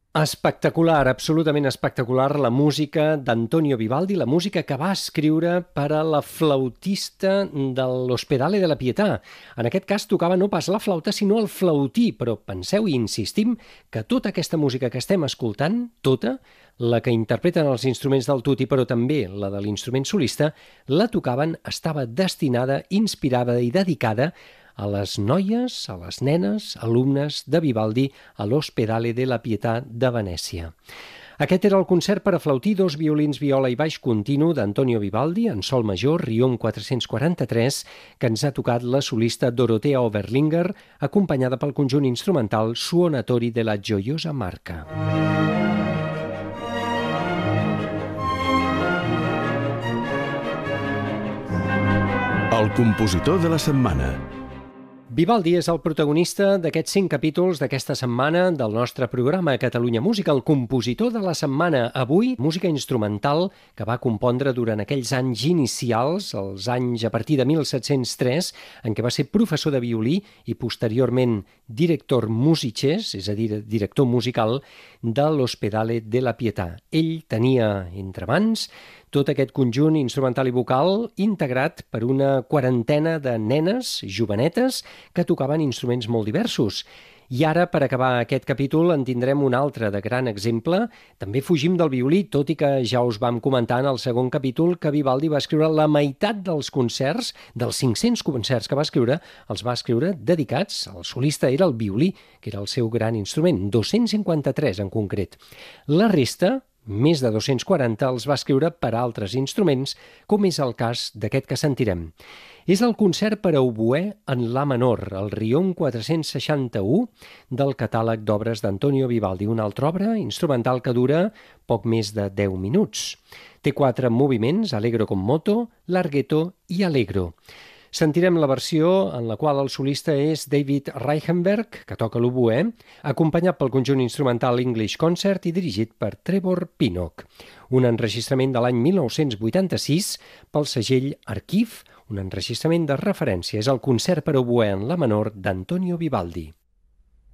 Espectacular, absolutament espectacular la música d'Antonio Vivaldi, la música que va escriure per a la flautista de l'Ospedale de la Pietà. En aquest cas tocava no pas la flauta, sinó el flautí, però penseu i insistim que tota aquesta música que estem escoltant, tota, la que interpreten els instruments del tutti, però també la de l'instrument solista, la tocaven, estava destinada, inspirada i dedicada a les noies, a les nenes, alumnes de Vivaldi a l'Ospedale de la Pietà de Venècia. Aquest era el concert per a flautí, dos violins, viola i baix continu d'Antonio Vivaldi en sol major, Riom 443, que ens ha tocat la solista Dorothea Oberlinger, acompanyada pel conjunt instrumental Suonatori de la Gioiosa Marca. El compositor de la setmana. Vivaldi és el protagonista d'aquests 5 capítols d'aquesta setmana del nostre programa Catalunya Música, el compositor de la setmana. Avui, música instrumental que va compondre durant aquells anys inicials, els anys a partir de 1703, en què va ser professor de violí i posteriorment director musices, és a dir, director musical de l'Ospedale de la Pietà. Ell tenia entre mans tot aquest conjunt instrumental i vocal integrat per una quarantena de nenes jovenetes que tocaven instruments molt diversos. I ara, per acabar aquest capítol, en tindrem un altre de gran exemple. També fugim del violí, tot i que ja us vam comentar en el segon capítol que Vivaldi va escriure la meitat dels concerts, dels 500 concerts que va escriure, els va escriure dedicats. El solista era el violí, que era el seu gran instrument, 253 en concret. La resta, més de 240, els va escriure per a altres instruments, com és el cas d'aquest que sentirem. És el concert per a oboè en la menor, el Riom 461 del catàleg d'obres d'Antonio Vivaldi, una altra obra instrumental que dura poc més de 10 minuts. Té 4 moviments, Allegro con moto, Larghetto i Allegro. Sentirem la versió en la qual el solista és David Reichenberg, que toca l'oboè, acompanyat pel conjunt instrumental English Concert i dirigit per Trevor Pinnock. Un enregistrament de l'any 1986 pel segell Archive, un enregistrament de referència. És el concert per a oboè en la menor d'Antonio Vivaldi.